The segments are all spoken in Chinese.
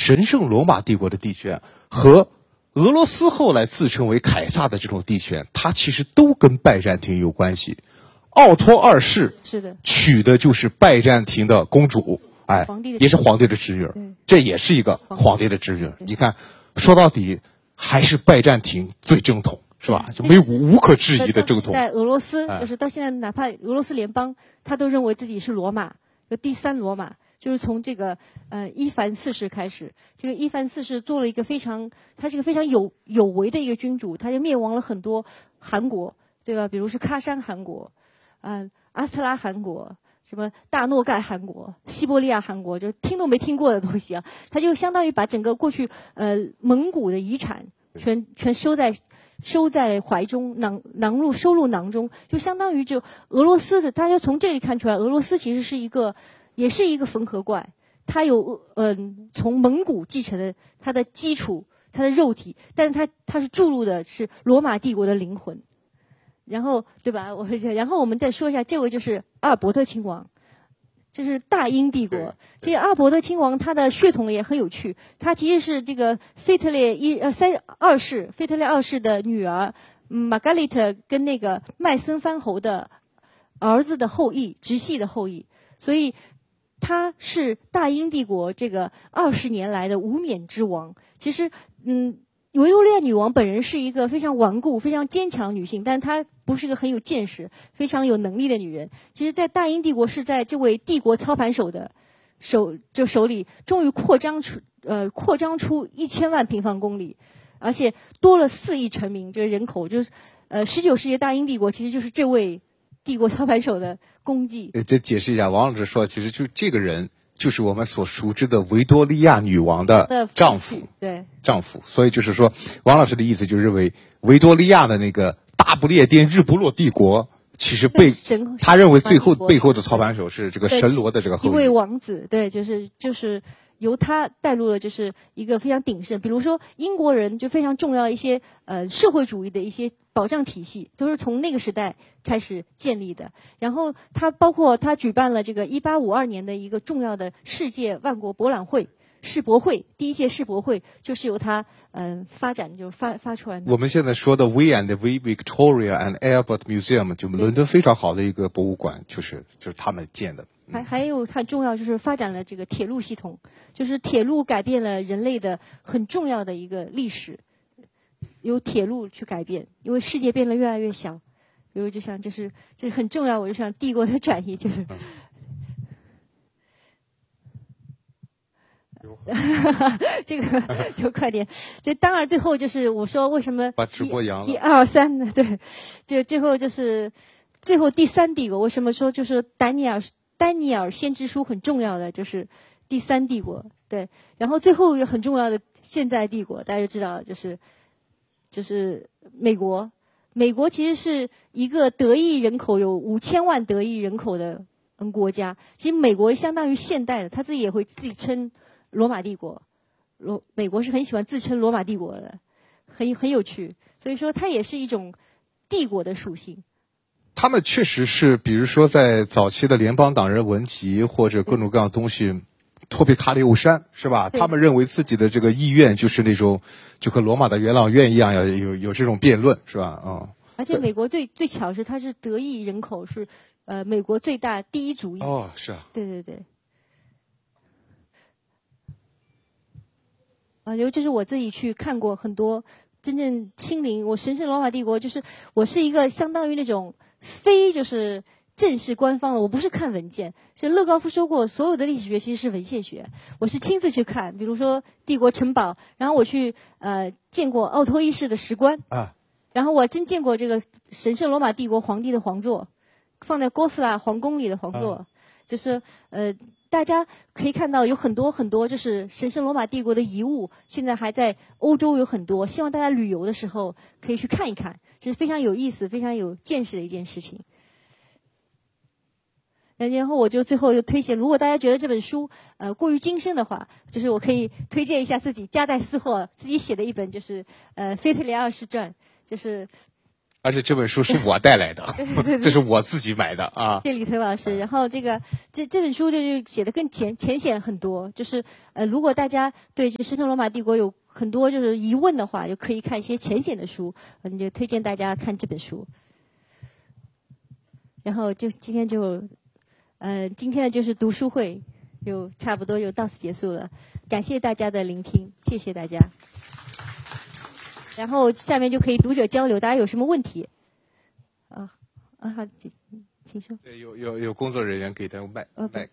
神圣罗马帝国的帝权和俄罗斯后来自称为凯撒的这种帝权，它其实都跟拜占庭有关系。奥托二世是的， 娶的就是拜占庭的公主，哎，也是皇帝的侄女，这也是一个皇帝的侄女。你看，说到底还是拜占庭最正统，是吧？就没有无可置疑的正统。 在俄罗斯，就是到现在，哪怕俄罗斯联邦，他都认为自己是罗马，就第三罗马。就是从这个伊凡四世开始，这个伊凡四世做了一个他是一个非常有为的一个君主，他就灭亡了很多汗国，对吧？比如是喀山汗国，阿斯特拉汗国，什么大诺盖汗国、西伯利亚汗国，就听都没听过的东西啊。他就相当于把整个过去蒙古的遗产全收在怀中，收入囊中，就相当于就俄罗斯的，大家从这里看出来，俄罗斯其实也是一个缝合怪，它有从蒙古继承的它的基础，它的肉体，但是它是注入的是罗马帝国的灵魂，然后对吧？然后我们再说一下，这位就是阿尔伯特亲王，这是大英帝国。这个阿尔伯特亲王他的血统也很有趣，他其实是这个腓特烈二世的女儿玛格丽特跟那个麦森藩侯的儿子的后裔，直系的后裔，所以他是大英帝国这个20年来的无冕之王。其实，维多利亚女王本人是一个非常顽固、非常坚强女性，但她不是一个很有见识、非常有能力的女人。其实，在大英帝国是在这位帝国操盘手的手里，终于扩张出1000万平方公里，而且多了4亿臣民，这个人口就是19世纪大英帝国其实就是这位帝国操盘手的功绩。 这解释一下，王老师说，其实就这个人就是我们所熟知的维多利亚女王的丈夫， 对， 丈夫。所以就是说，王老师的意思就认为维多利亚的那个大不列颠日不落帝国，其实他认为最后背后的操盘手是这个神罗的这个后裔， 一位王子，对，就是由他带入了就是一个非常鼎盛，比如说英国人就非常重要一些社会主义的一些保障体系，都是从那个时代开始建立的。然后包括他举办了这个1852年的一个重要的世界万国博览会。世博会第一届世博会就是由他发展就发出来的。 我们现在说的 We and V Victoria and Albert Museum 就伦敦非常好的一个博物馆，就是他们建的。 还有很重要就是发展了这个铁路系统，就是铁路改变了人类的很重要的一个历史，由铁路去改变，因为世界变得越来越小，比如就像这很重要，我就想帝国的转移就是。这个就快点，就当然最后就是我说为什么把直播扬了 1、2、3呢？对，就最后就是最后第3帝国，为什么说就是丹尼尔先知书很重要的就是第3帝国，对，然后最后一个很重要的现在帝国，大家就知道就是美国。美国其实是一个德裔人口有5000万德裔人口的国家，其实美国相当于现代的，他自己也会自己称罗马帝国，美国是很喜欢自称罗马帝国的，很有趣，所以说它也是一种帝国的属性。 他们确实是，比如说在早期的联邦党人文集或者各种各样的东西，托比卡里欧山是吧？他们认为自己的这个意愿就是那种，就和罗马的元老院一样，要有这种辩论是吧？ 而且美国最巧是它是德裔人口是美国最大第一族裔。 哦，是啊。 对对对。因为这是我自己去看过很多真正亲临我神圣罗马帝国，就是我是一个相当于那种非就是正式官方的，我不是看文件。是勒高夫说过，所有的历史学其实是文献学，我是亲自去看，比如说帝国城堡，然后我去见过奥托一世的石棺啊，然后我真见过这个神圣罗马帝国皇帝的皇座，放在哥斯拉皇宫里的皇座，就是大家可以看到有很多很多就是神圣罗马帝国的遗物，现在还在欧洲有很多，希望大家旅游的时候可以去看一看，这是非常有意思、非常有见识的一件事情。然后我就最后又推荐，如果大家觉得这本书过于精深的话，就是我可以推荐一下自己夹带私货自己写的一本，就是腓特烈二世传，就是而且这本书是我带来的，这是我自己买的啊。 谢谢李腾老师。然后这本书就写的更浅显很多，就是如果大家对这神圣罗马帝国有很多就是疑问的话，就可以看一些浅显的书，就推荐大家看这本书。然后就今天的就是读书会，就差不多就到此结束了。感谢大家的聆听，谢谢大家。然后下面就可以读者交流，大家有什么问题？好，请说。 对，有工作人员给他麦。 好的。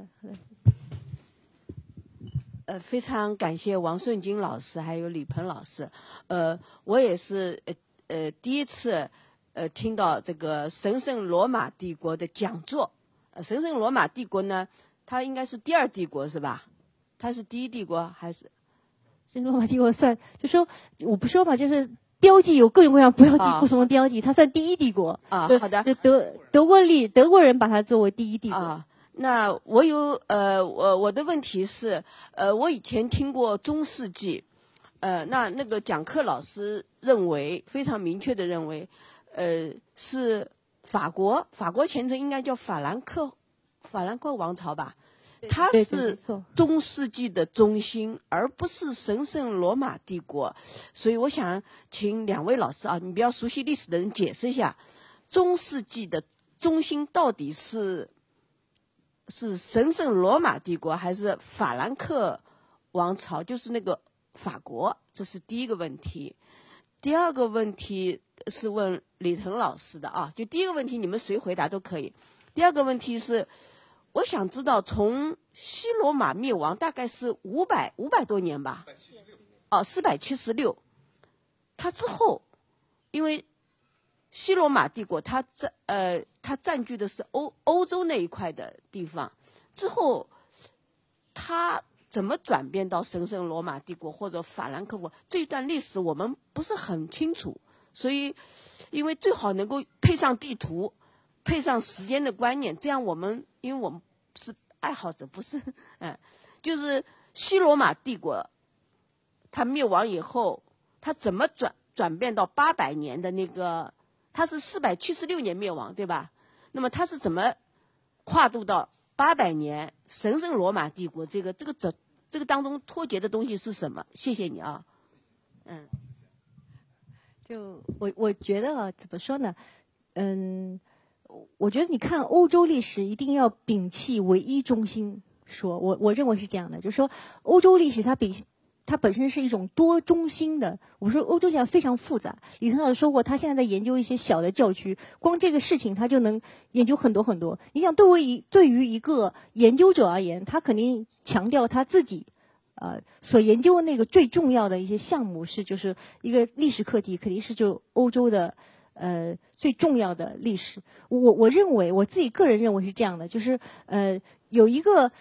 非常感谢王顺金老师还有李鹏老师。我也是第一次听到这个神圣罗马帝国的讲座。神圣罗马帝国呢，它应该是第二帝国是吧？它是第一帝国还是？ 神圣罗马帝国算，就说我不说嘛，就是标记有各种各样不同的标记，它算第一帝国啊。好的， 就德国人把它作为第一帝国啊。那我有我的问题是我以前听过中世纪，那个讲课老师认为非常明确的认为，是法国前身应该叫法兰克王朝吧。它是中世纪的中心，而不是神圣罗马帝国。所以我想请两位老师啊，你比较熟悉历史的人解释一下，中世纪的中心到底是神圣罗马帝国还是法兰克王朝，就是那个法国？这是第一个问题。第二个问题是问李腾老师的啊，就第一个问题你们谁回答都可以。第二个问题是，我想知道从西罗马灭亡大概是500多年吧，476。它之后，因为西罗马帝国它占据的是欧洲那一块的地方，之后它怎么转变到神圣罗马帝国或者法兰克福，这一段历史我们不是很清楚，所以因为最好能够配上地图，配上时间的观念，这样因为我们是爱好者，不是就是西罗马帝国它灭亡以后，它怎么转变到800年的那个，它是476年灭亡对吧？那么它是怎么跨度到800年神圣罗马帝国？这个当中脱节的东西是什么？谢谢你啊。 就我觉得啊，怎么说呢？我觉得你看欧洲历史一定要摒弃唯一中心说，我认为是这样的，就是说欧洲历史它本身是一种多中心的。我们说欧洲这样非常复杂。李腾老师说过，他现在在研究一些小的教区，光这个事情他就能研究很多很多。你想，对于一个研究者而言，他肯定强调他自己所研究的那个最重要的一些项目就是一个历史课题，肯定是就欧洲的最重要的历史。我认为我自己个人认为是这样的，就是有一个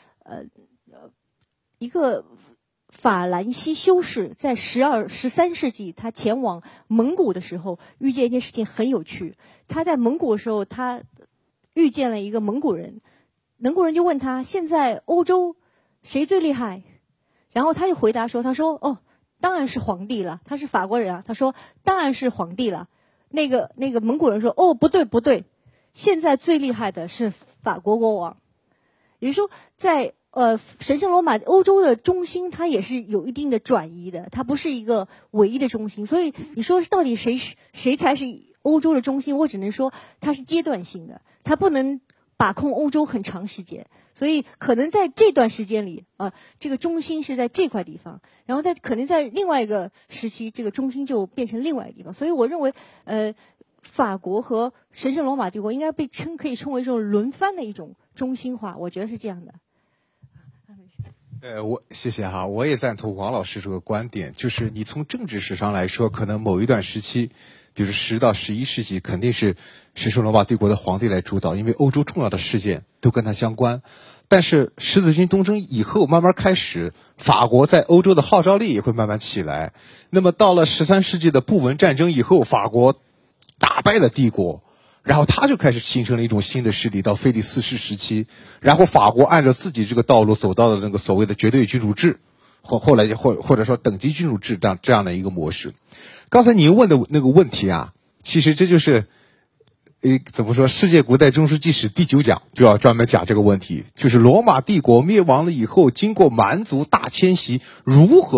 法兰西修士在13世纪，他前往蒙古的时候，遇见一件事情很有趣。他在蒙古的时候，他遇见了一个蒙古人，蒙古人就问他：现在欧洲谁最厉害？然后他就回答说：哦，当然是皇帝了。他是法国人啊，他说当然是皇帝了。那个蒙古人说：哦，不对，现在最厉害的是法国国王。也就是说，在神圣罗马欧洲的中心，它也是有一定的转移的，它不是一个唯一的中心。所以你说到底谁才是欧洲的中心？我只能说它是阶段性的，它不能把控欧洲很长时间。所以可能在这段时间里这个中心是在这块地方，然后可能在另外一个时期，这个中心就变成另外一个地方。所以我认为法国和神圣罗马帝国应该可以称为这种轮番的一种中心化，我觉得是这样的。 谢谢哈，我也赞同王老师这个观点，就是你从政治史上来说，可能某一段时期，比如10到11世纪，肯定是神圣罗马帝国的皇帝来主导，因为欧洲重要的事件都跟他相关。但是十字军东征以后慢慢开始，法国在欧洲的号召力也会慢慢起来。那么到了13世纪的布纹战争以后，法国打败了帝国，然后他就开始形成了一种新的势力，到腓力四世时期，然后法国按照自己这个道路走到了那个所谓的绝对君主制，后来或者说等级君主制这样的一个模式。刚才您问的那个问题啊， 其实这就是怎么说，世界古代中世纪史第9讲就要专门讲这个问题，就是罗马帝国灭亡了以后，经过蛮族大迁徙，如何